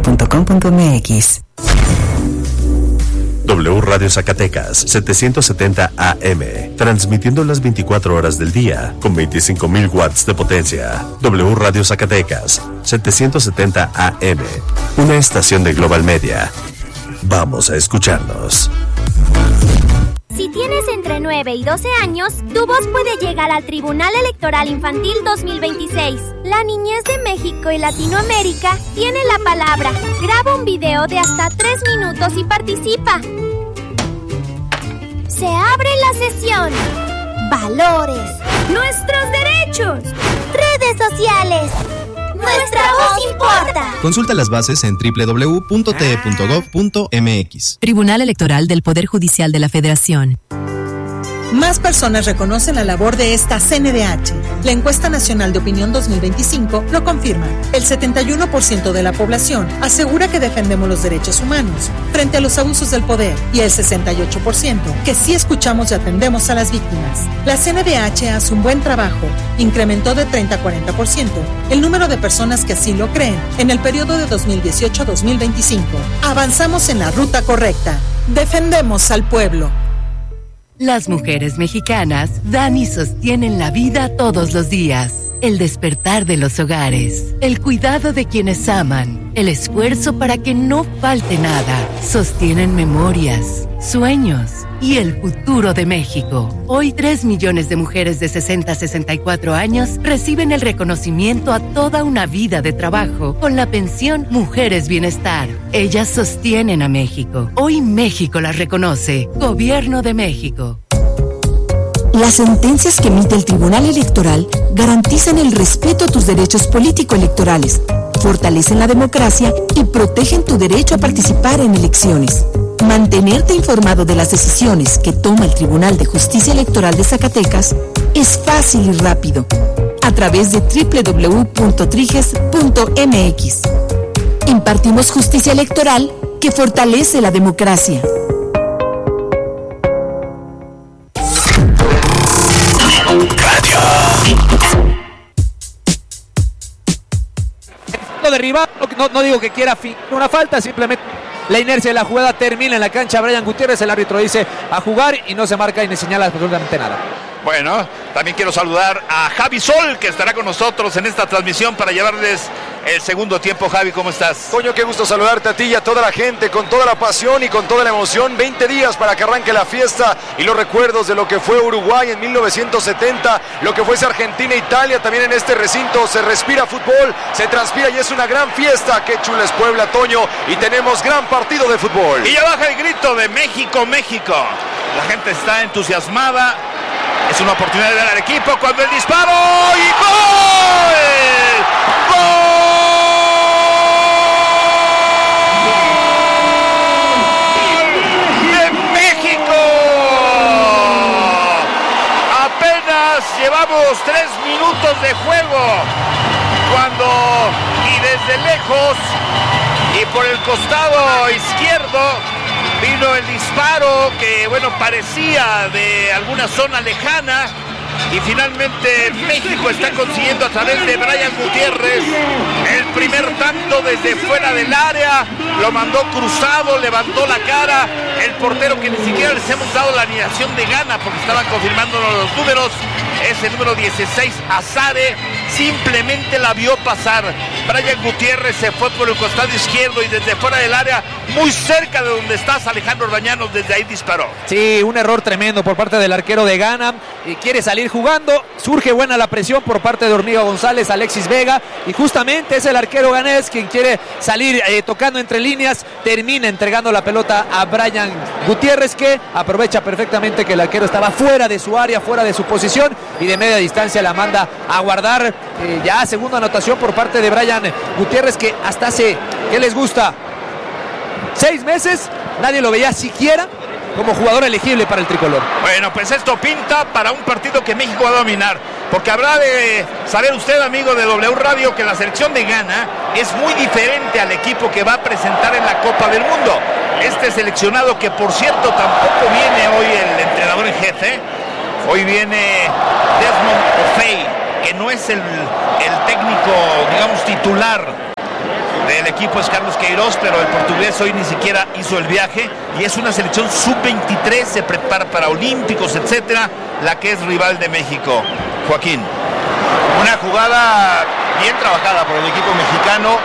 www.zacatecas.com.mx. W Radio Zacatecas, 770 AM, transmitiendo las 24 horas del día, con 25.000 watts de potencia. W Radio Zacatecas, 770 AM, una estación de Global Media. Vamos a escucharnos. Si tienes entre 9 y 12 años, tu voz puede llegar al Tribunal Electoral Infantil 2026. La niñez de México y Latinoamérica tiene la palabra. Graba un video de hasta 3 minutos y participa. Se abre la sesión. Valores. Nuestros derechos. Redes sociales. Nuestra voz importa. Consulta las bases en www.te.gov.mx. Tribunal Electoral del Poder Judicial de la Federación. Más personas reconocen la labor de esta CNDH. La Encuesta Nacional de Opinión 2025 lo confirma. El 71% de la población asegura que defendemos los derechos humanos frente a los abusos del poder y el 68% que sí escuchamos y atendemos a las víctimas. La CNDH hace un buen trabajo. Incrementó de 30 a 40% el número de personas que así lo creen en el periodo de 2018 a 2025. Avanzamos en la ruta correcta. Defendemos al pueblo. Las mujeres mexicanas dan y sostienen la vida todos los días. El despertar de los hogares, el cuidado de quienes aman, el esfuerzo para que no falte nada. Sostienen memorias, sueños y el futuro de México. Hoy 3 millones de mujeres de 60 a 64 años reciben el reconocimiento a toda una vida de trabajo con la pensión Mujeres Bienestar. Ellas sostienen a México. Hoy México las reconoce. Gobierno de México. Las sentencias que emite el Tribunal Electoral garantizan el respeto a tus derechos político-electorales, fortalecen la democracia y protegen tu derecho a participar en elecciones. Mantenerte informado de las decisiones que toma el Tribunal de Justicia Electoral de Zacatecas es fácil y rápido, a través de www.triges.mx. Impartimos justicia electoral que fortalece la democracia. Derribar, no digo que quiera una falta, simplemente la inercia de la jugada termina en la cancha. Brian Gutiérrez, el árbitro dice a jugar y no se marca y ni señala absolutamente nada. Bueno, también quiero saludar a Javi Sol, que estará con nosotros en esta transmisión para llevarles el segundo tiempo. Javi, ¿cómo estás? Coño, qué gusto saludarte a ti y a toda la gente, con toda la pasión y con toda la emoción. 20 días para que arranque la fiesta y los recuerdos de lo que fue Uruguay en 1970, lo que fue Argentina e Italia. También en este recinto se respira fútbol, se transpira y es una gran fiesta. Qué chula es Puebla, Toño, y tenemos gran partido de fútbol. Y ya baja el grito de México, México. La gente está entusiasmada. Es una oportunidad de ver al equipo cuando el disparo y ¡gol! ¡Gol! ¡De México! Apenas llevamos 3 minutos de juego cuando, y desde lejos y por el costado izquierdo, vino el disparo que, bueno, parecía de alguna zona lejana y finalmente México está consiguiendo a través de Brian Gutiérrez el primer tanto desde fuera del área. Lo mandó cruzado, levantó la cara. El portero, que ni siquiera les hemos dado la alineación de Ghana porque estaban confirmando los números, es el número 16, Azare, simplemente la vio pasar. Brian Gutiérrez se fue por el costado izquierdo y desde fuera del área, muy cerca de donde estás, Alejandro Orbañanos, desde ahí disparó. Sí, un error tremendo por parte del arquero de Ghana. Quiere salir jugando, surge buena la presión por parte de Hormiga González, Alexis Vega, y justamente es el arquero ganés quien quiere salir tocando entre líneas, termina entregando la pelota a Brian Gutiérrez, que aprovecha perfectamente que el arquero estaba fuera de su área, fuera de su posición, y de media distancia la manda a guardar. Ya segunda anotación por parte de Brian Gutiérrez, que hasta hace, ¿qué les gusta? 6 meses, nadie lo veía siquiera como jugador elegible para el tricolor. Bueno, pues esto pinta para un partido que México va a dominar, porque habrá de saber usted, amigo de W Radio, que la selección de Ghana es muy diferente al equipo que va a presentar en la Copa del Mundo. Este seleccionado, que por cierto tampoco viene hoy el entrenador en jefe, hoy viene Desmond Ofei, que no es el técnico, digamos, titular del equipo es Carlos Queiroz, pero el portugués hoy ni siquiera hizo el viaje y es una selección sub-23, se prepara para olímpicos, etcétera, la que es rival de México. Joaquín. Una jugada bien trabajada por el equipo mexicano,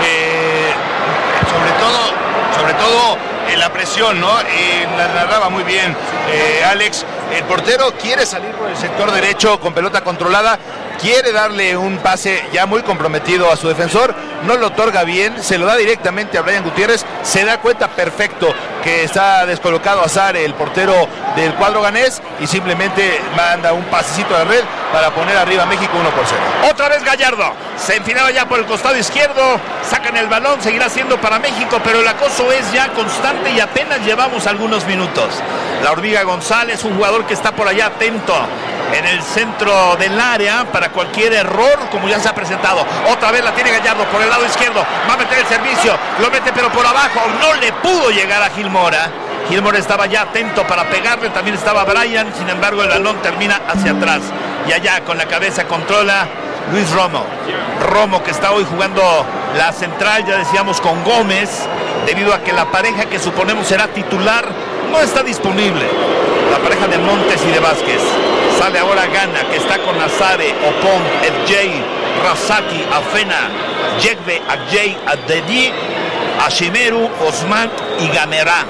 sobre todo en la presión, ¿no? La narraba muy bien Alex. El portero quiere salir por el sector derecho con pelota controlada, quiere darle un pase ya muy comprometido a su defensor, no lo otorga bien, se lo da directamente a Brian Gutiérrez, se da cuenta perfecto que está descolocado Azar, el portero del cuadro ganés, y simplemente manda un pasecito de red para poner arriba a México 1-0. Otra vez Gallardo, se enfilaba ya por el costado izquierdo, sacan el balón, seguirá siendo para México, pero el acoso es ya constante y apenas llevamos algunos minutos. La Hormiga González, un jugador que está por allá atento en el centro del área para cualquier error, como ya se ha presentado. Otra vez la tiene Gallardo por el lado izquierdo, va a meter el servicio, lo mete pero por abajo, no le pudo llegar a Gilmora. Gilmora estaba ya atento para pegarle, también estaba Brian, sin embargo el balón termina hacia atrás y allá con la cabeza controla Luis Romo. Romo, que está hoy jugando la central, ya decíamos, con Gómez, debido a que la pareja que suponemos será titular no está disponible, la pareja de Montes y de Vázquez. Sale ahora Gana, que está con Azare, Opon, FJ, Razaki, Afena, Yegbe, Ajay, Adedi, Ashimeru, Osman y Gamerá.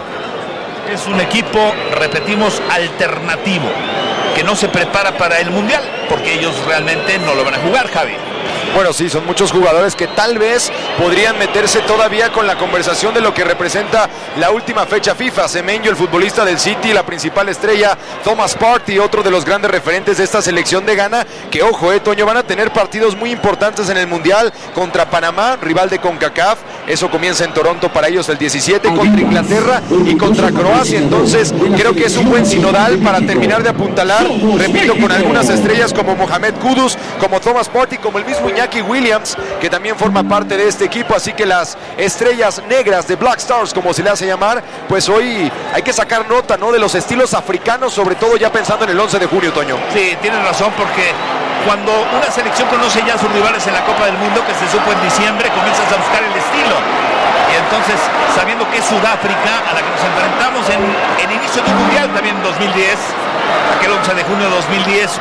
Es un equipo, repetimos, alternativo, que no se prepara para el Mundial, porque ellos realmente no lo van a jugar, Javi. Bueno, sí, son muchos jugadores que tal vez podrían meterse todavía con la conversación de lo que representa la última fecha FIFA. Semenyo, el futbolista del City, la principal estrella, Thomas Partey, otro de los grandes referentes de esta selección de Ghana, que ojo, Toño, van a tener partidos muy importantes en el Mundial contra Panamá, rival de CONCACAF. Eso comienza en Toronto para ellos el 17, contra Inglaterra y contra Croacia. Entonces, creo que es un buen sinodal para terminar de apuntalar, repito, con algunas estrellas como Mohamed Kudus, como Thomas Partey, como el mismo Iñaki Williams, que también forma parte de este equipo. Así que las estrellas negras de Black Stars, como se le hace llamar, pues hoy hay que sacar nota, ¿no?, de los estilos africanos, sobre todo ya pensando en el 11 de junio, Toño. Sí, tienes razón, porque cuando una selección conoce ya a sus rivales en la Copa del Mundo, que se supo en diciembre, comienzas a buscar el estilo. Y entonces, sabiendo que es Sudáfrica, a la que nos enfrentamos en el inicio del Mundial también en 2010, aquel 11 de junio de 2010,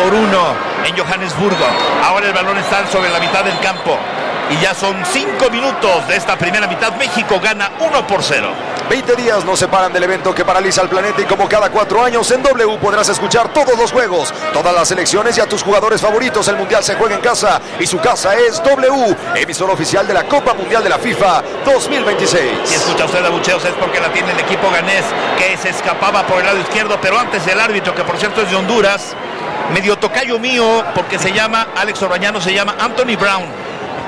1-1 en Johannesburgo. Ahora el balón está sobre la mitad del campo y ya son 5 minutos de esta primera mitad. México gana 1-0. 20 días nos separan del evento que paraliza el planeta, y como cada 4 años en W podrás escuchar todos los juegos, todas las selecciones y a tus jugadores favoritos. El Mundial se juega en casa y su casa es W, emisor oficial de la Copa Mundial de la FIFA 2026. Si escucha usted abucheos es porque la tiene el equipo ganés, que se escapaba por el lado izquierdo, pero antes el árbitro, que por cierto es de Honduras, medio tocayo mío, porque se llama Alex Orbañano, se llama Anthony Brown.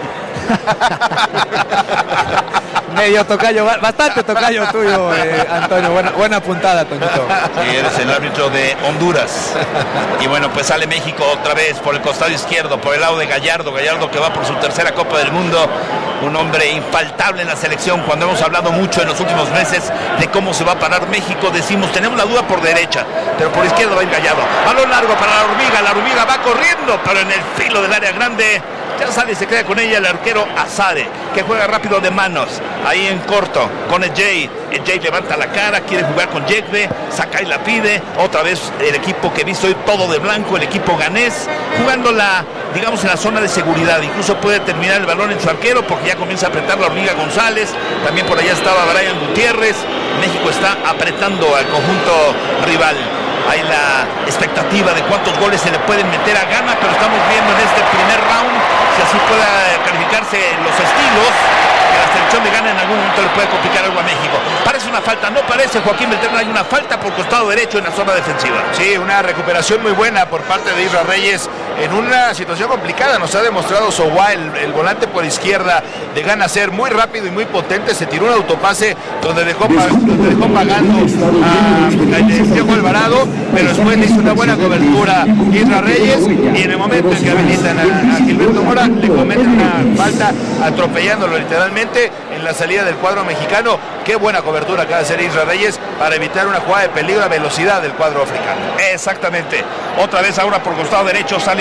Medio tocayo, bastante tocayo tuyo, Antonio. Buena puntada, Toñito. Sí, eres el árbitro de Honduras. Y bueno, pues sale México otra vez por el costado izquierdo, por el lado de Gallardo. Gallardo, que va por su tercera Copa del Mundo. Un hombre infaltable en la selección. Cuando hemos hablado mucho en los últimos meses de cómo se va a parar México, decimos, tenemos la duda por derecha, pero por izquierda va a ir Gallardo. Balón largo para la hormiga va corriendo, pero en el filo del área grande ya sale y se queda con ella el arquero Azare, que juega rápido de manos, ahí en corto, con el Jay levanta la cara, quiere jugar con Yegbe, saca y la pide, otra vez el equipo que he visto hoy todo de blanco, el equipo ganés, jugando digamos en la zona de seguridad, incluso puede terminar el balón en su arquero, porque ya comienza a apretar la Hormiga González, también por allá estaba Brian Gutiérrez. México está apretando al conjunto rival. Hay la expectativa de cuántos goles se le pueden meter a Ghana, pero estamos viendo en este primer round si así pueda calificarse los estilos, que la selección de Ghana en algún momento le puede complicar algo a México. Parece una falta, no parece, Joaquín Beltrán, hay una falta por costado derecho en la zona defensiva. Sí, una recuperación muy buena por parte de Isra Reyes en una situación complicada. Nos ha demostrado Sowa, el volante por izquierda de Ghana, ser muy rápido y muy potente. Se tiró un autopase donde dejó pagando a Diego Alvarado, pero después le hizo una buena cobertura Isra Reyes, y en el momento en que habilitan a Gilberto Mora, le cometen una falta atropellándolo literalmente en la salida del cuadro mexicano. Qué buena cobertura acaba de hacer Isra Reyes para evitar una jugada de peligro a velocidad del cuadro africano. Exactamente. Otra vez ahora por costado derecho sale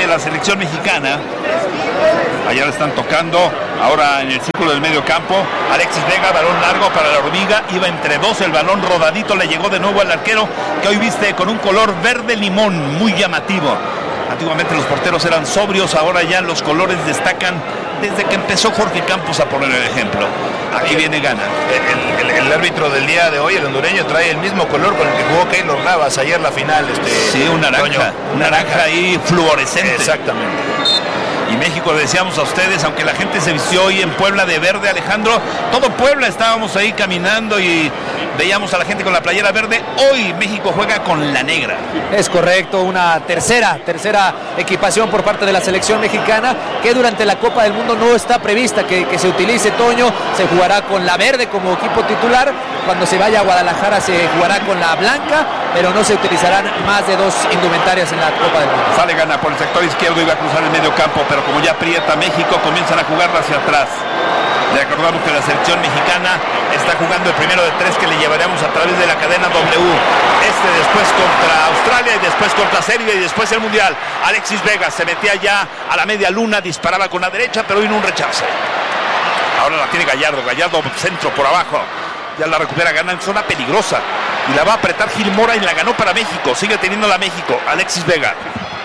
de la selección mexicana. Allá le están tocando, ahora en el círculo del medio campo. Alexis Vega, balón largo para la hormiga, iba entre dos, el balón rodadito, le llegó de nuevo al arquero, que hoy viste con un color verde limón, muy llamativo. Antiguamente los porteros eran sobrios, ahora ya los colores destacan desde que empezó Jorge Campos a poner el ejemplo. Aquí viene Ghana. El árbitro del día de hoy, el hondureño, trae el mismo color con el que jugó Keylor Navas ayer la final. Sí, un naranja ahí fluorescente. Exactamente. Y México, decíamos a ustedes, aunque la gente se vistió hoy en Puebla de verde, Alejandro, todo Puebla estábamos ahí caminando y veíamos a la gente con la playera verde. Hoy México juega con la negra. Es correcto, una tercera equipación por parte de la selección mexicana, que durante la Copa del Mundo no está prevista que se utilice, Toño. Se jugará con la verde como equipo titular. Cuando se vaya a Guadalajara se jugará con la blanca, pero no se utilizarán más de dos indumentarias en la Copa del Mundo. Sale Ghana por el sector izquierdo y va a cruzar el medio campo, pero como ya aprieta México, comienzan a jugarla hacia atrás. Le acordamos que la selección mexicana está jugando el primero de tres que le llevaremos a través de la cadena W. Después contra Australia y después contra Serbia y después el Mundial. Alexis Vega se metía ya a la media luna, disparaba con la derecha, pero vino un rechace. Ahora la tiene Gallardo centro por abajo. Ya la recupera Ghana en zona peligrosa. Y la va a apretar Gil Mora y la ganó para México. Sigue teniendo la México. Alexis Vega.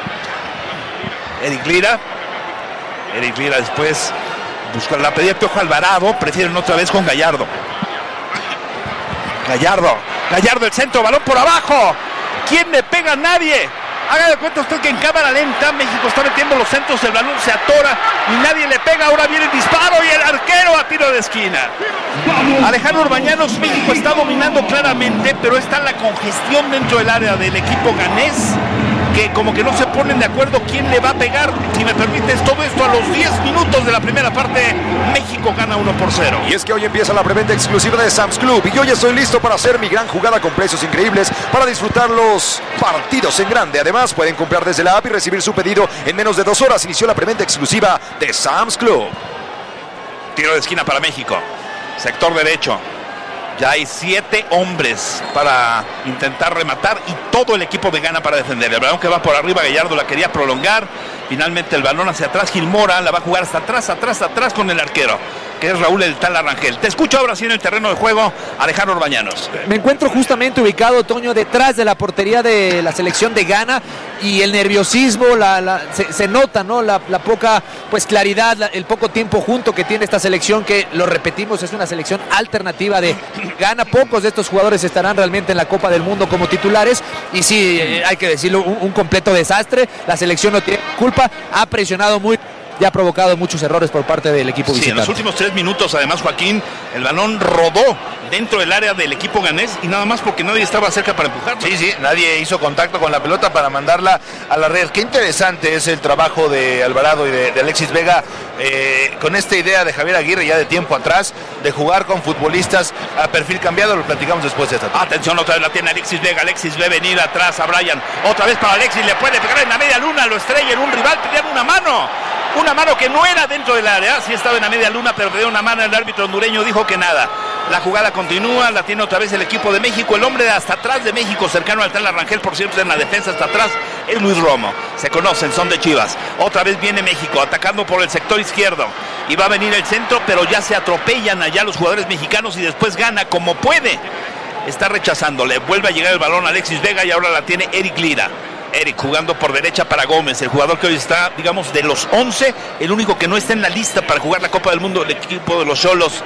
Eric Lira después busca la pedida Piojo Alvarado. Prefieren otra vez con Gallardo. Gallardo el centro, balón por abajo. ¿Quién le pega? Nadie. Haga de cuenta usted que en cámara lenta México está metiendo los centros, el balón se atora y nadie le pega. Ahora viene el disparo y el arquero a tiro de esquina. Alejandro Orbañanos, México está dominando claramente, pero está la congestión dentro del área del equipo ganés, que como que no se ponen de acuerdo quién le va a pegar. Si me permites, todo esto a los 10 minutos de la primera parte. México gana 1-0. Y es que hoy empieza la preventa exclusiva de Sam's Club y yo ya estoy listo para hacer mi gran jugada con precios increíbles para disfrutar los partidos en grande. Además, pueden comprar desde la app y recibir su pedido en menos de 2 horas. Inició la preventa exclusiva de Sam's Club. Tiro de esquina para México. Sector derecho. Ya hay 7 hombres para intentar rematar y todo el equipo de Ghana para defender. El balón que va por arriba, Gallardo la quería prolongar. Finalmente el balón hacia atrás, Gil Mora la va a jugar hasta atrás con el arquero, que es Raúl el Tala Rangel. Te escucho ahora sí en el terreno de juego, Alejandro Orbañanos. Me encuentro justamente ubicado, Toño, detrás de la portería de la selección de Ghana, y el nerviosismo, se nota, ¿no? La poca claridad, el poco tiempo junto que tiene esta selección, que lo repetimos, es una selección alternativa de Ghana. Pocos de estos jugadores estarán realmente en la Copa del Mundo como titulares, y sí, hay que decirlo, un completo desastre. La selección no tiene culpa, ha presionado muy, ya ha provocado muchos errores por parte del equipo visitante. En los últimos 3 minutos, además, Joaquín, el balón rodó dentro del área del equipo ganés y nada más porque nadie estaba cerca para empujarlo. Sí, nadie hizo contacto con la pelota para mandarla a la red. Qué interesante es el trabajo de Alvarado y de Alexis Vega, con esta idea de Javier Aguirre ya de tiempo atrás, de jugar con futbolistas a perfil cambiado. Lo platicamos después de esta. Atención, otra vez la tiene Alexis Vega. Alexis ve venir atrás a Brian. Otra vez para Alexis, le puede pegar en la media luna, lo estrella en un rival, pidieron una mano. Una mano que no era dentro del área, sí estaba en la media luna, pero pidió una mano. El árbitro hondureño dijo que nada. La jugada continúa, la tiene otra vez el equipo de México. El hombre de hasta atrás de México, cercano al Tala Rangel, por cierto, en la defensa hasta atrás, es Luis Romo. Se conocen, son de Chivas. Otra vez viene México, atacando por el sector izquierdo. Y va a venir el centro, pero ya se atropellan allá los jugadores mexicanos y después Gana como puede. Está rechazándole, vuelve a llegar el balón a Alexis Vega y ahora la tiene Eric Lira. Eric jugando por derecha para Gómez, el jugador que hoy está, digamos, de los 11, el único que no está en la lista para jugar la Copa del Mundo. El equipo de los Xolos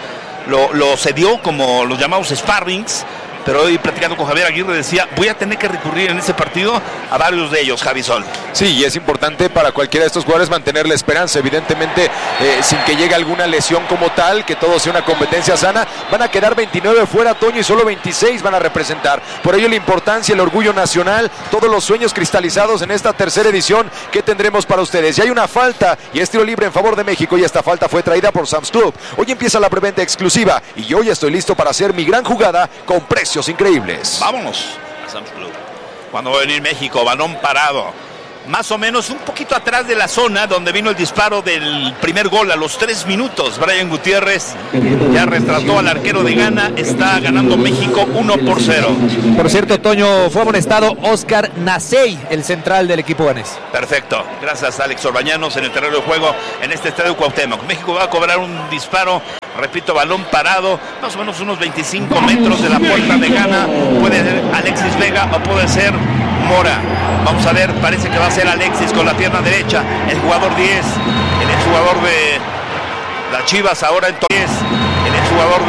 lo cedió como los llamados sparrings, pero hoy platicando con Javier Aguirre decía, voy a tener que recurrir en ese partido a varios de ellos, Javi Sol. Sí, y es importante para cualquiera de estos jugadores mantener la esperanza, evidentemente, sin que llegue alguna lesión como tal, que todo sea una competencia sana. Van a quedar 29 fuera, Toño, y solo 26 van a representar. Por ello la importancia, el orgullo nacional, todos los sueños cristalizados en esta tercera edición que tendremos para ustedes. Y hay una falta, y es tiro libre en favor de México, y esta falta fue traída por Sam's Club. Hoy empieza la preventa exclusiva, y yo ya estoy listo para hacer mi gran jugada con precios increíbles. Vámonos a Sam's Club. Cuando va a venir México, balón parado. más o menos un poquito atrás de la zona donde vino el disparo del primer gol a los 3 minutos. Brian Gutiérrez ya retrató al arquero de Ghana, está ganando México 1-0. Por cierto, Toño, fue amonestado Oscar Nacey, el central del equipo ganés. Perfecto, gracias a Alex Orbañanos en el terreno de juego en este estadio Cuauhtémoc. México va a cobrar un disparo, repito, balón parado, más o menos unos 25 metros de la puerta de Ghana. Puede ser Alexis Vega o puede ser Mora. Vamos a ver, parece que va a ser Alexis con la pierna derecha, el jugador 10, el exjugador de las Chivas ahora entonces, el exjugador